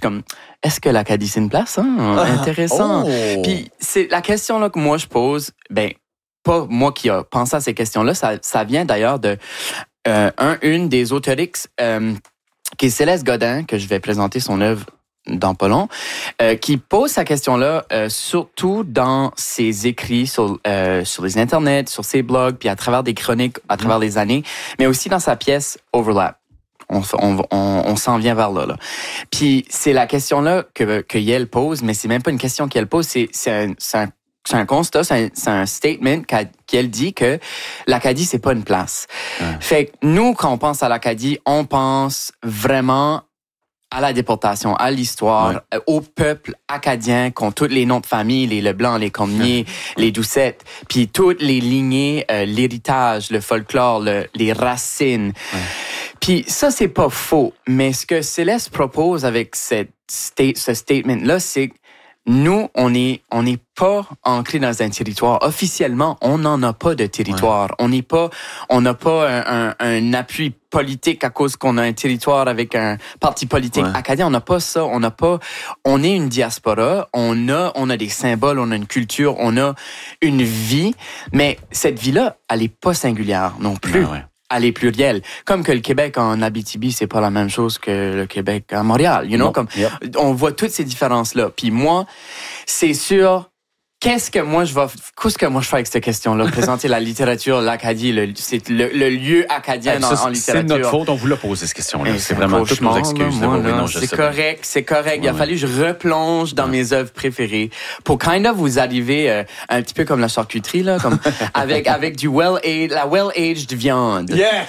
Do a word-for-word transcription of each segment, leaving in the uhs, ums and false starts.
comme, est-ce que l'Acadie, c'est une place? Hein? Intéressant. Oh. Puis c'est la question là que moi, je pose, ben, pas moi qui a pensé à ces questions-là, ça, ça vient d'ailleurs de euh, un, une des auteurix, euh, qui est Céleste Godin, que je vais présenter son œuvre dans pas long, euh, qui pose sa question-là euh, surtout dans ses écrits sur, euh, sur les internets, sur ses blogs, puis à travers des chroniques, à travers les années, mais aussi dans sa pièce Overlap. On, on, on, on s'en vient vers là, là. Puis c'est la question-là que, que Yael pose, mais c'est même pas une question qu'elle pose, c'est, c'est, un, c'est, un, c'est un constat, c'est un, c'est un statement qu'elle dit que l'Acadie, c'est pas une place. Ouais. Fait que nous, quand on pense à l'Acadie, on pense vraiment à la déportation, à l'histoire, ouais. au peuple acadien qui ont tous les noms de famille, les Leblanc, les Cormier, les Doucette, puis toutes les lignées, euh, l'héritage, le folklore, le, les racines. Ouais. Puis ça, c'est pas faux, mais ce que Céleste propose avec cette state, ce statement-là, c'est que nous, on est, on n'est pas ancré dans un territoire. Officiellement, on n'en a pas de territoire. Ouais. On n'est pas, on n'a pas un, un, un appui politique à cause qu'on a un territoire avec un parti politique ouais. acadien. On n'a pas ça. On n'a pas, on est une diaspora. On a, on a des symboles. On a une culture. On a une vie. Mais cette vie-là, elle est pas singulière non plus. Ouais, ouais. Elle est plurielle. Comme que le Québec en Abitibi, c'est pas la même chose que le Québec à Montréal. You know, non. Comme, yep. on voit toutes ces différences-là. Puis moi, c'est sûr, qu'est-ce que moi je vais, qu'est-ce que moi je fais avec cette question-là? Présenter la littérature, l'Acadie, le, c'est le, le lieu acadien ça, en, en littérature. C'est notre faute, on vous l'a posé cette question-là. Et c'est, c'est vraiment toutes nos excuses. Là, moi, là, là, non, c'est correct, c'est correct. Ouais, Il a fallu que je replonge dans ouais. mes œuvres préférées pour kind of vous arriver euh, un petit peu comme la charcuterie, là, comme avec, avec du well-aged, la well-aged viande. Yes!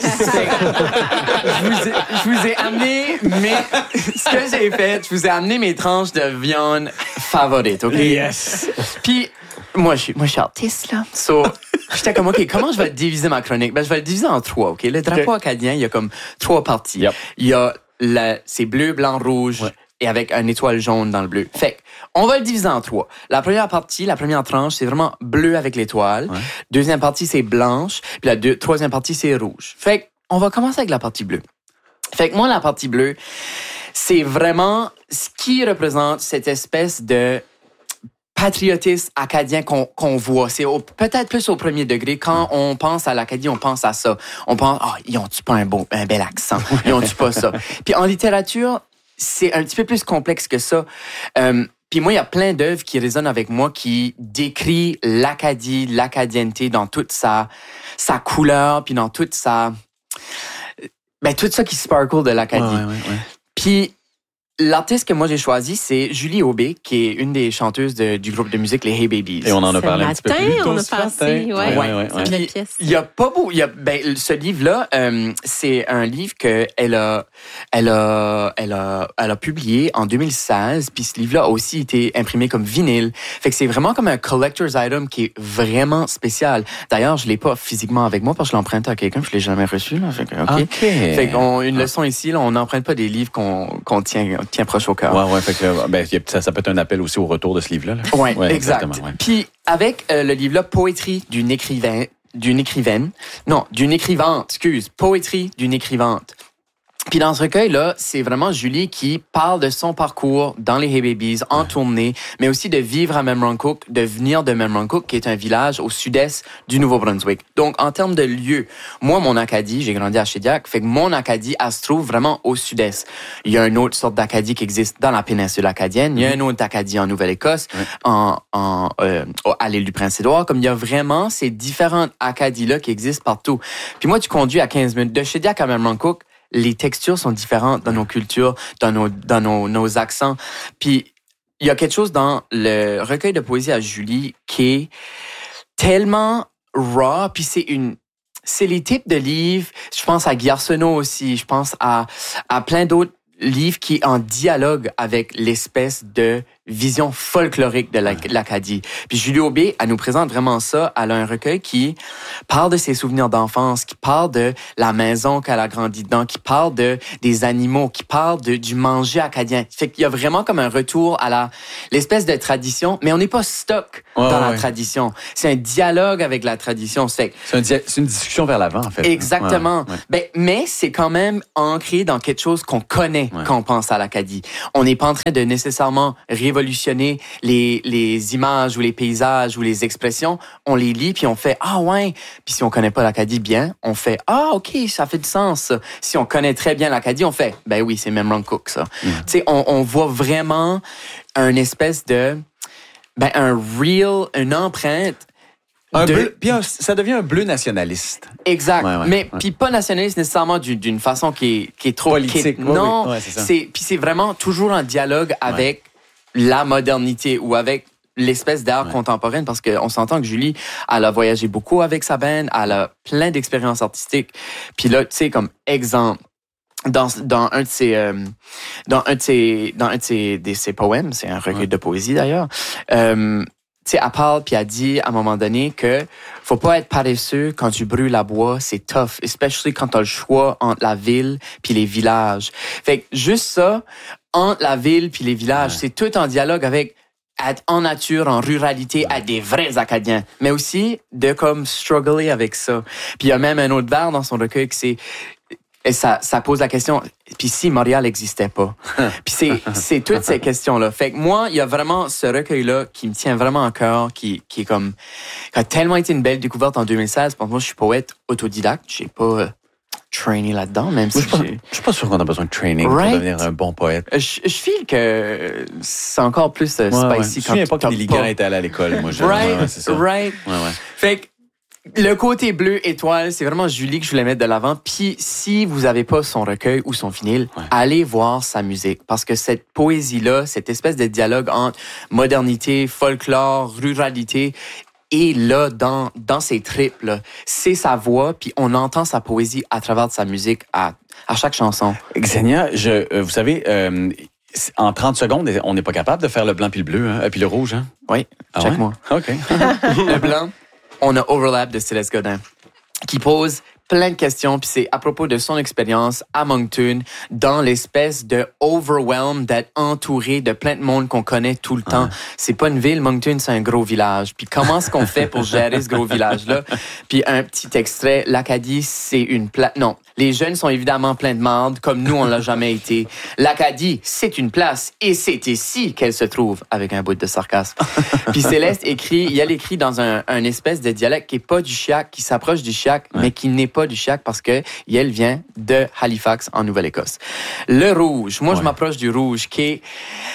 je, vous ai, je vous ai amené mes, ce que j'ai fait, je vous ai amené mes tranches de viande favorites, OK? Yes! Puis, Moi, je suis, moi, je suis artiste, là. So, j'étais comme, OK, comment je vais diviser ma chronique? Ben, je vais le diviser en trois, OK? Le drapeau okay. acadien, il y a comme trois parties. Yep. Il y a la, c'est bleu, blanc, rouge, ouais. et avec une étoile jaune dans le bleu. Fait on va le diviser en trois. La première partie, la première tranche, c'est vraiment bleu avec l'étoile. Ouais. Deuxième partie, c'est blanche. Puis la deux, troisième partie, c'est rouge. Fait on va commencer avec la partie bleue. Fait que moi, la partie bleue, c'est vraiment ce qui représente cette espèce de patriotisme acadien qu'on, qu'on voit. C'est au, peut-être plus au premier degré. Quand on pense à l'Acadie, on pense à ça. On pense, ah, oh, ils ont-tu pas un beau, un bel accent? Ils ont-tu pas ça? Puis en littérature, c'est un petit peu plus complexe que ça. Euh, puis moi, il y a plein d'œuvres qui résonnent avec moi, qui décrit l'Acadie, l'acadienneté dans toute sa, sa couleur, puis dans toute sa, ben, tout ça qui sparkle de l'Acadie. Ouais, ouais, ouais. Puis, l'artiste que moi j'ai choisi, c'est Julie Aubé, qui est une des chanteuses de, du groupe de musique Les Hey Babies. Et on en a parlé un petit peu plus tôt on a passé, ouais. Ouais, ouais, ouais, ouais. Puis, il y a pas beau, il y a, ben, ce livre-là, euh, c'est un livre que elle a, elle a, elle a, elle a publié en deux mille seize. Puis ce livre-là a aussi été imprimé comme vinyle. Fait que c'est vraiment comme un collector's item qui est vraiment spécial. D'ailleurs, je l'ai pas physiquement avec moi parce que je l'emprunte à quelqu'un, puis je l'ai jamais reçu. Là. Fait que, ok. okay. Fait qu'on, une leçon ici, là, on n'emprunte pas des livres qu'on, qu'on tient. tient proche au cœur. Ouais, ouais, fait que ben, ça, ça peut être un appel aussi au retour de ce livre-là. Là. Ouais, ouais, exact. Ouais. Puis avec euh, le livre-là, Poétrie d'une écrivaine, d'une écrivaine, non, d'une écrivante, excuse, Poétrie d'une écrivante. Puis dans ce recueil-là, c'est vraiment Julie qui parle de son parcours dans les Hey Babies, en ouais. tournée, mais aussi de vivre à Memramcook, de venir de Memramcook, qui est un village au sud-est du Nouveau-Brunswick. Donc, en termes de lieu, moi, mon Acadie, j'ai grandi à Shediac, fait que mon Acadie, elle se trouve vraiment au sud-est. Il y a une autre sorte d'Acadie qui existe dans la péninsule acadienne. Il y a une autre Acadie en Nouvelle-Écosse, ouais. en, en, euh, à l'île du Prince-Édouard. Comme il y a vraiment ces différentes Acadies-là qui existent partout. Puis moi, tu conduis à quinze minutes de Shediac à Memramcook. Les textures sont différentes dans nos cultures, dans nos, dans nos, nos accents. Puis, il y a quelque chose dans le recueil de poésie à Julie qui est tellement raw, puis c'est une, c'est les types de livres, je pense à Guy Arsenault aussi, je pense à, à plein d'autres livres qui en dialogue avec l'espèce de vision folklorique de la, l'Acadie. Puis Julie Aubé, elle nous présente vraiment ça. Elle a un recueil qui parle de ses souvenirs d'enfance, qui parle de la maison qu'elle a grandi dedans, qui parle de des animaux, qui parle de, du manger acadien. Fait qu'il y a vraiment comme un retour à la l'espèce de tradition, mais on n'est pas stock ouais, dans ouais. la tradition. C'est un dialogue avec la tradition. C'est, c'est, un dia- c'est une discussion vers l'avant, en fait. Exactement. Ouais, ouais. Ben, mais c'est quand même ancré dans quelque chose qu'on connaît ouais. quand on pense à l'Acadie. On n'est pas en train de nécessairement révolutionner les, les images ou les paysages ou les expressions. On les lit puis on fait « Ah ouais ». Puis si on connaît pas l'Acadie bien, on fait « Ah ok, ça fait du sens ». Si on connaît très bien l'Acadie, on fait « Ben oui, c'est Memrong Cook ça mm. ». Tu sais, on, on voit vraiment un espèce de... Ben un real, une empreinte. Un de... bleu, puis un, ça devient un bleu nationaliste. Exact. Ouais, ouais, mais ouais. puis pas nationaliste nécessairement d'une, d'une façon qui est, qui est trop politique. Qui est, oui, non, oui. Ouais, c'est ça. c'est puis c'est vraiment toujours en dialogue avec ouais. la modernité ou avec l'espèce d'art ouais. contemporaine parce qu'on s'entend que Julie, elle a voyagé beaucoup avec sa band, elle a plein d'expériences artistiques. Puis là, tu sais, comme exemple. Dans, dans un de ses, euh, dans un de ses, dans un de ses, de ses poèmes, c'est un recueil ouais. de poésie d'ailleurs, euh, tu sais, elle parle puis elle dit à un moment donné que faut pas être paresseux quand tu brûles la bois, c'est tough, especially quand t'as le choix entre la ville puis les villages. Fait que juste ça, entre la ville puis les villages, ouais. c'est tout en dialogue avec être en nature, en ruralité, à des vrais Acadiens, mais aussi de comme struggler avec ça. Puis il y a même un autre vers dans son recueil qui c'est et ça, ça pose la question, puis si Montréal n'existait pas? Puis c'est, c'est toutes ces questions-là. Fait que moi, il y a vraiment ce recueil-là qui me tient vraiment à cœur, qui, qui est comme, qui a tellement été une belle découverte en deux mille seize. Parce que moi, je suis poète autodidacte. J'ai pas euh, trainé là-dedans, même si moi, je j'ai... Je suis pas sûr qu'on a besoin de training right? pour devenir un bon poète. Je, je file que c'est encore plus euh, ouais, spicy. Ouais. Je me souviens pas que Nelly Grant était allé à l'école, moi. Je... Right, ouais, ouais, c'est ça. right. Ouais, ouais. Fait que, le côté bleu étoile, c'est vraiment Julie que je voulais mettre de l'avant. Puis si vous avez pas son recueil ou son vinyle, ouais. allez voir sa musique parce que cette poésie-là, cette espèce de dialogue entre modernité, folklore, ruralité, est là dans dans ses tripes là. C'est sa voix, puis on entend sa poésie à travers de sa musique à à chaque chanson. Xenia, je, euh, vous savez. Euh, En trente secondes, on n'est pas capable de faire le blanc puis le bleu, hein, puis le rouge, hein? Oui, ah check-moi. Ouais? OK. Le blanc, on a Overlap de Céleste Godin, qui pose plein de questions, puis c'est à propos de son expérience à Moncton, dans l'espèce de overwhelm d'être entouré de plein de monde qu'on connaît tout le ouais. temps. C'est pas une ville, Moncton, c'est un gros village. Puis comment est-ce qu'on fait pour gérer ce gros village-là? Puis un petit extrait, l'Acadie, c'est une place... Non, les jeunes sont évidemment pleins de marde, comme nous, on l'a jamais été. L'Acadie, c'est une place, et c'est ici qu'elle se trouve, avec un bout de sarcasme. Puis Céleste écrit, il y a l'écrit dans un, un espèce de dialecte qui est pas du chiac, qui s'approche du chiac, ouais. mais qui n'est pas du chiac parce que elle vient de Halifax, en Nouvelle-Écosse. Le rouge, moi, ouais. je m'approche du rouge, qui est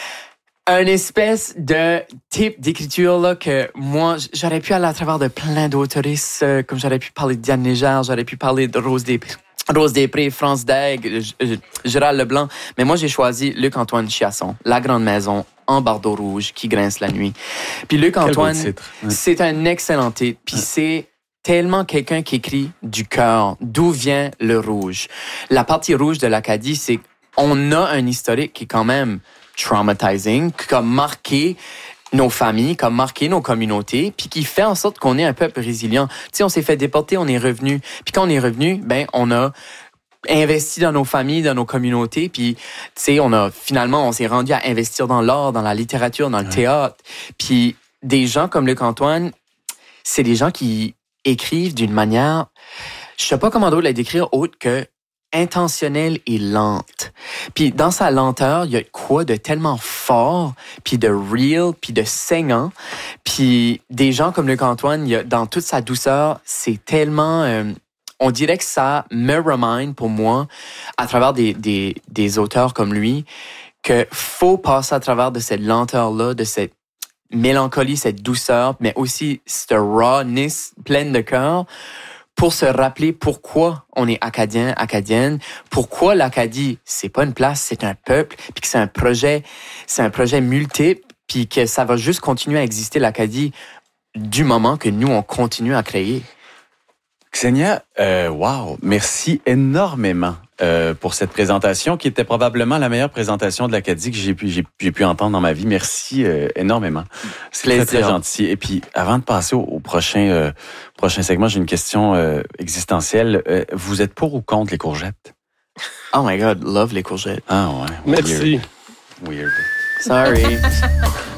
un espèce de type d'écriture là que moi, j'aurais pu aller à travers de plein d'autoristes, euh, comme j'aurais pu parler de Diane Légère, j'aurais pu parler de Rose Després. Rose Després, France Daigle, Gérald Leblanc. Mais moi, j'ai choisi Luc-Antoine Chiasson, La Grande Maison, en bardeau rouge, qui grince la nuit. Puis Luc-Antoine, ouais. c'est un excellent titre. Puis ouais. c'est tellement quelqu'un qui écrit du cœur. D'où vient le rouge? La partie rouge de l'Acadie, c'est qu'on a un historique qui est quand même traumatizing, qui a marqué nos familles, qui a marqué nos communautés, puis qui fait en sorte qu'on est un peuple résilient. Tu sais, on s'est fait déporter, on est revenu. Puis quand on est revenu, ben on a investi dans nos familles, dans nos communautés, puis tu sais, on a finalement, on s'est rendu à investir dans l'art, dans la littérature, dans le ouais. théâtre. Puis des gens comme Luc-Antoine, c'est des gens qui écrivent d'une manière, je sais pas comment d'autre la décrire autre que intentionnelle et lente. Puis dans sa lenteur, il y a quoi de tellement fort, puis de real, puis de saignant. Puis des gens comme Luc-Antoine, il y a, dans toute sa douceur, c'est tellement... Euh, on dirait que ça me remind pour moi, à travers des, des, des auteurs comme lui, que faut passer à travers de cette lenteur-là, de cette mélancolie, cette douceur, mais aussi cette rawness pleine de cœur, pour se rappeler pourquoi on est Acadien, Acadienne, pourquoi l'Acadie, c'est pas une place, c'est un peuple, puis que c'est un projet, c'est un projet multiple, puis que ça va juste continuer à exister, l'Acadie, du moment que nous, on continue à créer. Xenia, euh, wow, merci énormément euh, pour cette présentation qui était probablement la meilleure présentation de l'Acadie que j'ai pu, j'ai, j'ai pu entendre dans ma vie. Merci euh, énormément. C'est très, très gentil. Et puis, avant de passer au, au prochain, euh, prochain segment, j'ai une question euh, existentielle. Euh, vous êtes pour ou contre les courgettes? Oh my God, love les courgettes. Ah ouais. Merci. Weird. Weird. Sorry.